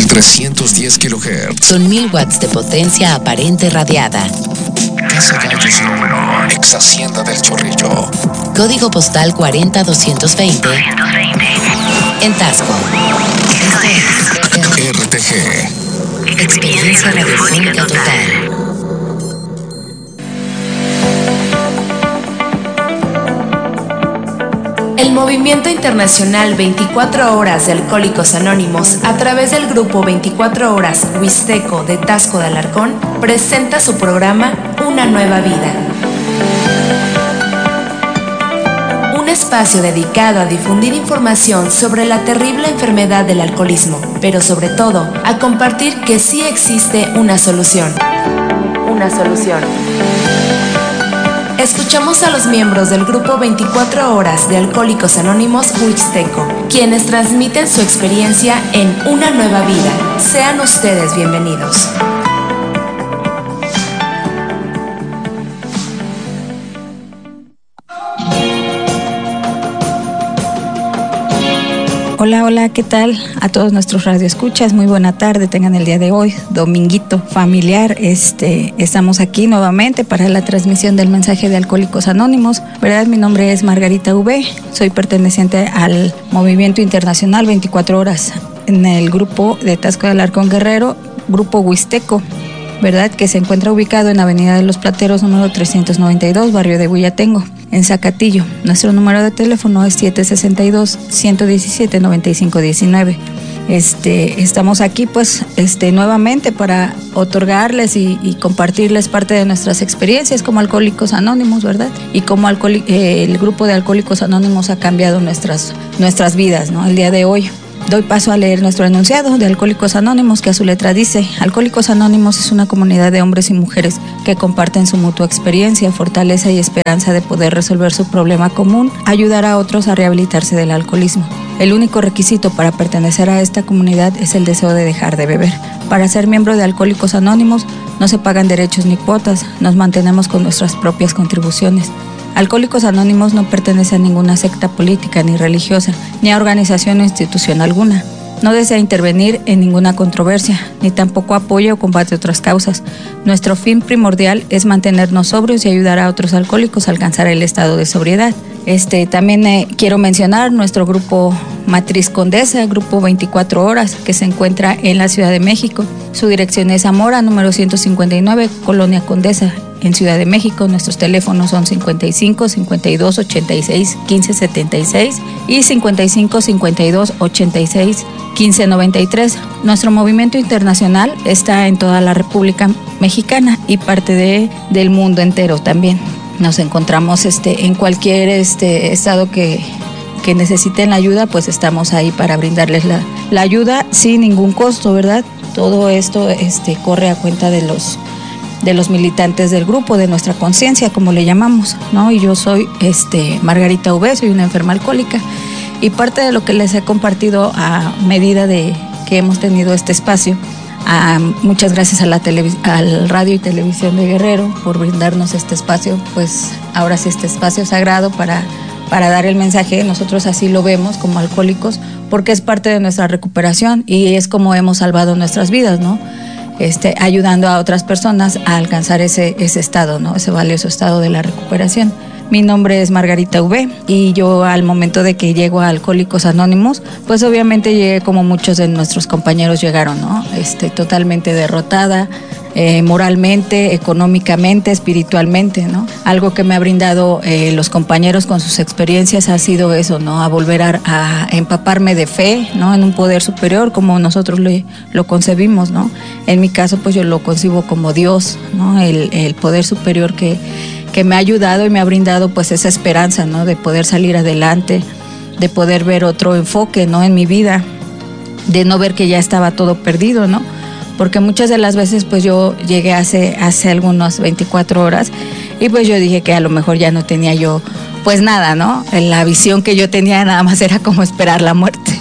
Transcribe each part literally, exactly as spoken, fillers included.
mil trescientos diez kilohertz. Son mil watts de potencia aparente radiada. Casa Gallos número. Ex Hacienda del Chorrillo. Código postal cuarenta doscientos veinte. En Taxco. R T G. Experiencia radiofónica total. El Movimiento Internacional veinticuatro Horas de Alcohólicos Anónimos, a través del grupo veinticuatro Horas Huisteco de Taxco de Alarcón, presenta su programa Una Nueva Vida. Un espacio dedicado a difundir información sobre la terrible enfermedad del alcoholismo, pero sobre todo a compartir que sí existe una solución. Una solución. Escuchamos a los miembros del grupo veinticuatro Horas de Alcohólicos Anónimos Huisteco, quienes transmiten su experiencia en Una Nueva Vida. Sean ustedes bienvenidos. Hola, hola, ¿qué tal? A todos nuestros radioescuchas, muy buena tarde, tengan el día de hoy, dominguito familiar. Este, estamos aquí nuevamente para la transmisión del mensaje de Alcohólicos Anónimos. ¿Verdad? Mi nombre es Margarita V, soy perteneciente al Movimiento Internacional veinticuatro Horas en el grupo de Taxco de Alarcón Guerrero, grupo Huisteco, ¿verdad? Que se encuentra ubicado en Avenida de los Plateros, número trescientos noventa y dos, barrio de Huillatengo, en Zacatillo. Nuestro número de teléfono es siete seis dos, uno uno siete, nueve cinco uno nueve. Este, estamos aquí pues este, nuevamente para otorgarles y, y compartirles parte de nuestras experiencias como Alcohólicos Anónimos, ¿verdad? Y cómo alcohol, eh, el grupo de Alcohólicos Anónimos ha cambiado nuestras, nuestras vidas, ¿no? El día de hoy. Doy paso a leer nuestro enunciado de Alcohólicos Anónimos, que a su letra dice: Alcohólicos Anónimos es una comunidad de hombres y mujeres que comparten su mutua experiencia, fortaleza y esperanza de poder resolver su problema común, ayudar a otros a rehabilitarse del alcoholismo. El único requisito para pertenecer a esta comunidad es el deseo de dejar de beber. Para ser miembro de Alcohólicos Anónimos no se pagan derechos ni cuotas, nos mantenemos con nuestras propias contribuciones. Alcohólicos Anónimos no pertenece a ninguna secta política ni religiosa, ni a organización o institución alguna. No desea intervenir en ninguna controversia, ni tampoco apoya o combate otras causas. Nuestro fin primordial es mantenernos sobrios y ayudar a otros alcohólicos a alcanzar el estado de sobriedad. Este, también eh, quiero mencionar nuestro grupo Matriz Condesa, grupo veinticuatro Horas, que se encuentra en la Ciudad de México. Su dirección es Zamora, número ciento cincuenta y nueve, Colonia Condesa, en Ciudad de México. Nuestros teléfonos son cincuenta y cinco, cincuenta y dos, ochenta y seis, quince setenta y seis y cincuenta y cinco, cincuenta y dos, ochenta y seis, quince noventa y tres. Nuestro movimiento internacional está en toda la República Mexicana y parte de, del mundo entero también. Nos encontramos este, en cualquier este, estado que, que necesiten la ayuda, pues estamos ahí para brindarles la, la ayuda sin ningún costo, ¿verdad? Todo esto este, corre a cuenta de los de los militantes del grupo, de nuestra conciencia, como le llamamos, ¿no? Y yo soy este, Margarita V, soy una enferma alcohólica, y parte de lo que les he compartido a medida de que hemos tenido este espacio, a, muchas gracias a la televis- al radio y televisión de Guerrero por brindarnos este espacio, pues ahora sí este espacio sagrado para, para dar el mensaje. Nosotros así lo vemos como alcohólicos, porque es parte de nuestra recuperación y es como hemos salvado nuestras vidas, ¿no? Este, ayudando a otras personas a alcanzar ese, ese estado, ¿no? Ese valioso estado de la recuperación. Mi nombre es Margarita V y yo al momento de que llego a Alcohólicos Anónimos, pues obviamente llegué como muchos de nuestros compañeros llegaron, ¿no? Este, totalmente derrotada, eh, moralmente, económicamente, espiritualmente, ¿no? Algo que me ha brindado eh, los compañeros con sus experiencias ha sido eso, ¿no? A volver a, a empaparme de fe, ¿no? En un poder superior como nosotros lo, lo concebimos, ¿no? En mi caso, pues yo lo concibo como Dios, ¿no? El, el poder superior que, que me ha ayudado y me ha brindado pues esa esperanza, ¿no? De poder salir adelante, de poder ver otro enfoque, ¿no? En mi vida, de no ver que ya estaba todo perdido, ¿no? Porque muchas de las veces pues yo llegué hace, hace algunas veinticuatro horas y pues yo dije que a lo mejor ya no tenía yo pues nada, ¿no? La visión que yo tenía nada más era como esperar la muerte.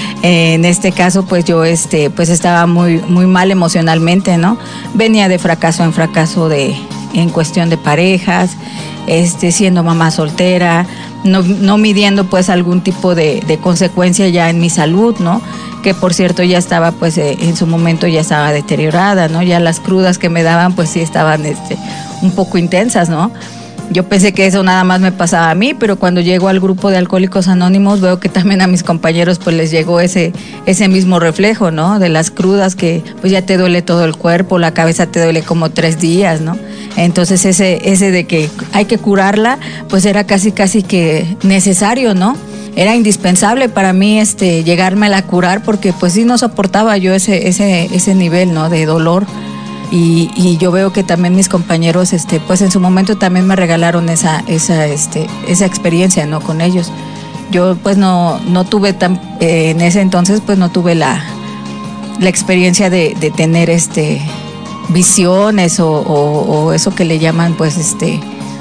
En este caso pues yo este, pues estaba muy, muy mal emocionalmente, ¿no? Venía de fracaso en fracaso de, en cuestión de parejas, este, siendo mamá soltera, no, no midiendo pues algún tipo de, de consecuencia ya en mi salud, ¿no? Que por cierto ya estaba pues eh, en su momento ya estaba deteriorada, ¿no? Ya las crudas que me daban pues sí estaban este, un poco intensas, ¿no? Yo pensé que eso nada más me pasaba a mí, pero cuando llego al grupo de Alcohólicos Anónimos veo que también a mis compañeros pues les llegó ese, ese mismo reflejo, ¿no? De las crudas que pues ya te duele todo el cuerpo, la cabeza te duele como tres días, ¿no? Entonces ese, ese de que hay que curarla, pues era casi casi que necesario, ¿no? Era indispensable para mí este, llegármela a curar porque pues sí no soportaba yo ese, ese, ese nivel, ¿no? De dolor. Y, y yo veo que también mis compañeros, este, pues en su momento también me regalaron esa, esa, este, esa experiencia, ¿no? Con ellos. Yo pues no, no tuve tan, eh, en ese entonces pues no tuve la, la experiencia de, de tener este, visiones o, o, o eso que le llaman pues este,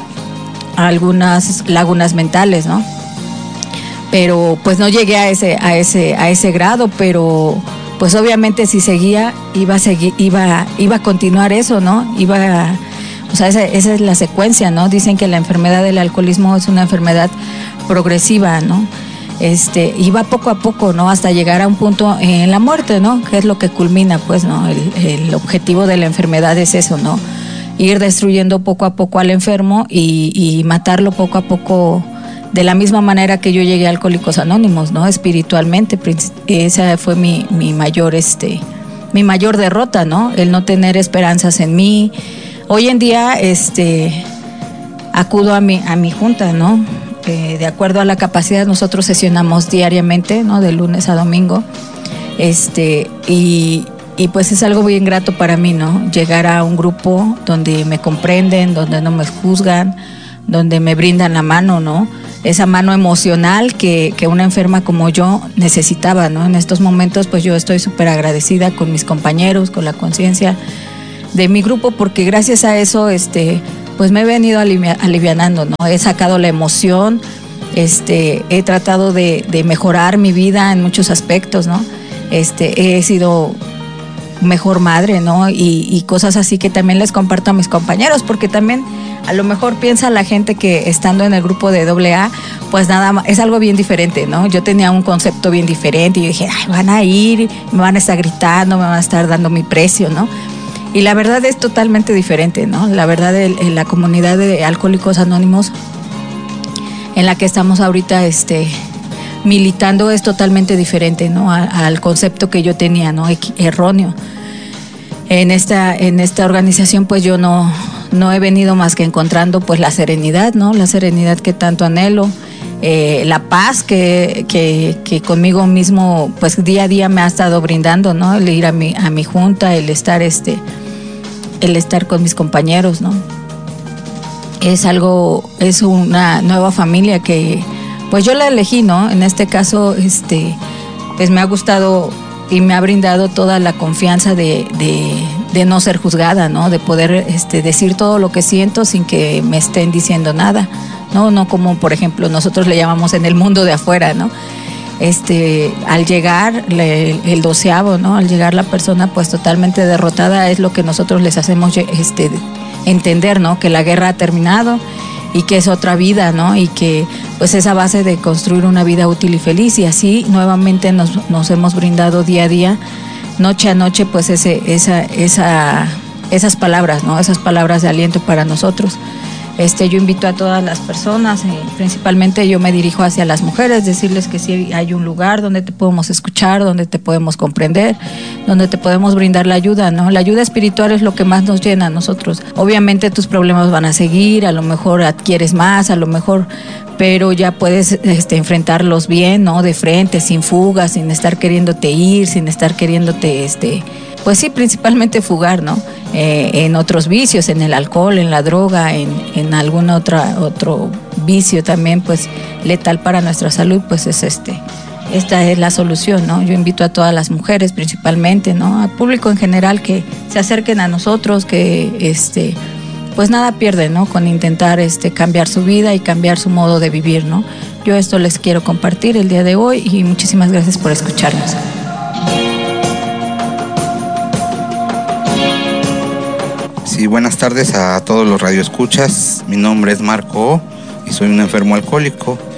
algunas lagunas mentales, ¿no? Pero pues no llegué a ese, a ese, a ese grado, pero pues obviamente si seguía iba a seguir, iba, iba a continuar eso, ¿no? Iba a, o sea, esa, esa es la secuencia, ¿no? Dicen que la enfermedad del alcoholismo es una enfermedad progresiva, ¿no? Este, y va poco a poco, ¿no? Hasta llegar a un punto en la muerte, ¿no? Que es lo que culmina, pues, ¿no? El, el objetivo de la enfermedad es eso, ¿no? Ir destruyendo poco a poco al enfermo y, y matarlo poco a poco. De la misma manera que yo llegué a Alcohólicos Anónimos, ¿no? Espiritualmente, esa fue mi, mi mayor, este, mi mayor derrota, ¿no? El no tener esperanzas en mí. Hoy en día, este, acudo a mi, a mi junta, ¿no? Eh, de acuerdo a la capacidad, nosotros sesionamos diariamente, ¿no? De lunes a domingo, este, y, y pues es algo bien grato para mí, ¿no? Llegar a un grupo donde me comprenden, donde no me juzgan, donde me brindan la mano, ¿no? Esa mano emocional que, que una enferma como yo necesitaba, ¿no? En estos momentos pues yo estoy súper agradecida con mis compañeros, con la conciencia de mi grupo, porque gracias a eso este, pues me he venido alivia, alivianando, ¿no? He sacado la emoción, este, he tratado de, de mejorar mi vida en muchos aspectos, ¿no? Este, he sido mejor madre, ¿no? Y, y cosas así que también les comparto a mis compañeros, porque también a lo mejor piensa la gente que estando en el grupo de doble A, pues nada más, es algo bien diferente, ¿no? Yo tenía un concepto bien diferente y yo dije, ay, van a ir, me van a estar gritando, me van a estar dando mi precio, ¿no? Y la verdad es totalmente diferente, ¿no? La verdad, el, el, la comunidad de Alcohólicos Anónimos en la que estamos ahorita este, militando es totalmente diferente, ¿no? A, al concepto que yo tenía, ¿no? Erróneo. En esta, en esta organización pues yo no, no he venido más que encontrando pues la serenidad, ¿no? La serenidad que tanto anhelo, eh, la paz que, que, que conmigo mismo pues día a día me ha estado brindando, ¿no? El ir a mi, a mi junta, el estar, este, el estar con mis compañeros, ¿no? Es algo, es una nueva familia que pues yo la elegí, ¿no? En este caso, este, pues me ha gustado y me ha brindado toda la confianza de, de, de no ser juzgada, ¿no? De poder este, decir todo lo que siento sin que me estén diciendo nada, ¿no? No como, por ejemplo, nosotros le llamamos en el mundo de afuera, ¿no? Este, al llegar le, el doceavo, ¿no? Al llegar la persona pues totalmente derrotada, es lo que nosotros les hacemos este, entender, ¿no? Que la guerra ha terminado y que es otra vida, ¿no? Y que pues esa base de construir una vida útil y feliz, y así nuevamente nos, nos hemos brindado día a día, noche a noche, pues ese, esa, esa, esas palabras, ¿no? Esas palabras de aliento para nosotros. Este, yo invito a todas las personas, eh, principalmente yo me dirijo hacia las mujeres, decirles que sí hay un lugar donde te podemos escuchar, donde te podemos comprender, donde te podemos brindar la ayuda, ¿no? La ayuda espiritual es lo que más nos llena a nosotros. Obviamente tus problemas van a seguir, a lo mejor adquieres más, a lo mejor, pero ya puedes este, enfrentarlos bien, ¿no? De frente, sin fugas, sin estar queriéndote ir, sin estar queriéndote, este, pues sí, principalmente fugar, ¿no? Eh, en otros vicios, en el alcohol, en la droga, en, en algún otra, otro vicio también, pues letal para nuestra salud, pues es este, esta es la solución, ¿no? Yo invito a todas las mujeres principalmente, ¿no? Al público en general que se acerquen a nosotros, que este, pues nada pierden, ¿no? Con intentar este, cambiar su vida y cambiar su modo de vivir, ¿no? Yo esto les quiero compartir el día de hoy y muchísimas gracias por escucharnos. Sí, buenas tardes a todos los radioescuchas. Mi nombre es Marco y soy un enfermo alcohólico.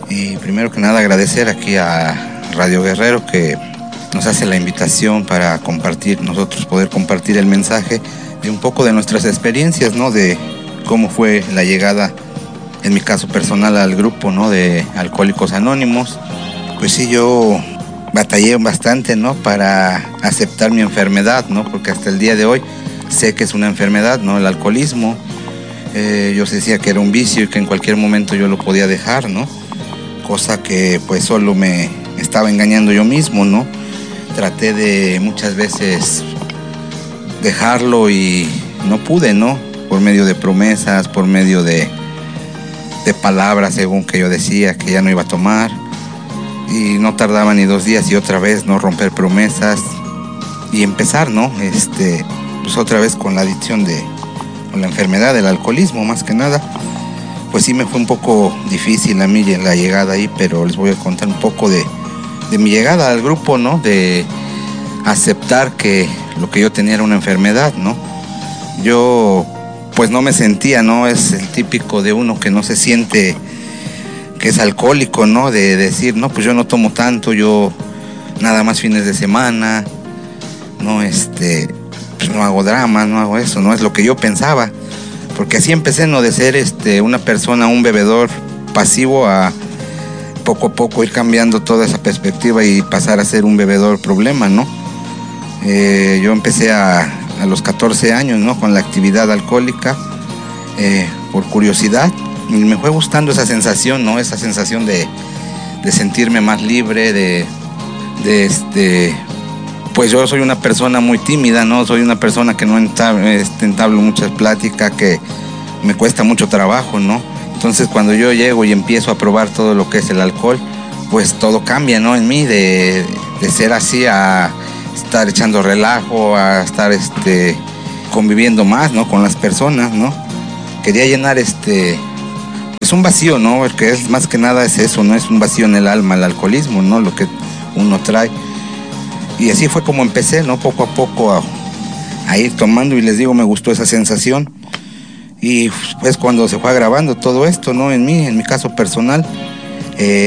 Y primero que nada agradecer aquí a Radio Guerrero que nos hace la invitación para compartir, nosotros poder compartir el mensaje de un poco de nuestras experiencias, ¿no? De cómo fue la llegada, en mi caso personal, al grupo, ¿no? De Alcohólicos Anónimos. Pues sí, yo batallé bastante, ¿no? Para aceptar mi enfermedad, ¿no? Porque hasta el día de hoy sé que es una enfermedad, ¿no? El alcoholismo. Eh, yo decía que era un vicio y que en cualquier momento yo lo podía dejar, ¿no? Cosa que pues solo me estaba engañando yo mismo, ¿no? Traté de muchas veces dejarlo y no pude, ¿no? Por medio de promesas, por medio de, de palabras según que yo decía que ya no iba a tomar. Y no tardaba ni dos días y otra vez, ¿no? Romper promesas y empezar, ¿no? Este, pues otra vez con la adicción de, con la enfermedad del alcoholismo, más que nada. Pues sí me fue un poco difícil a mí la llegada ahí, pero les voy a contar un poco de, de mi llegada al grupo, ¿no? De aceptar que lo que yo tenía era una enfermedad, ¿no? Yo pues no me sentía, ¿no? Es el típico de uno que no se siente que es alcohólico, ¿no? De decir, no, pues yo no tomo tanto, yo nada más fines de semana, no, este, pues no hago drama, no hago eso, no es lo que yo pensaba. Porque así empecé, ¿no? De ser este, una persona, un bebedor pasivo a poco a poco ir cambiando toda esa perspectiva y pasar a ser un bebedor problema, ¿no? Eh, yo empecé a, a los catorce años, ¿no? Con la actividad alcohólica, eh, por curiosidad, y me fue gustando esa sensación, ¿no? Esa sensación de, de sentirme más libre, de, de este... Pues yo soy una persona muy tímida, ¿no? Soy una persona que no entablo, este, entablo muchas pláticas, que me cuesta mucho trabajo, ¿no? Entonces cuando yo llego y empiezo a probar todo lo que es el alcohol, pues todo cambia, ¿no? En mí, de, de ser así a estar echando relajo, a estar este, conviviendo más, ¿no? Con las personas, ¿no? Quería llenar este... Es un vacío, ¿no? Porque es más que nada es eso, ¿no? Es un vacío en el alma, el alcoholismo, ¿no? Lo que uno trae. Y así fue como empecé, ¿no? Poco a poco a, a ir tomando, y les digo, me gustó esa sensación. Y pues cuando se fue agravando todo esto, ¿no? En mí, en mi caso personal, eh,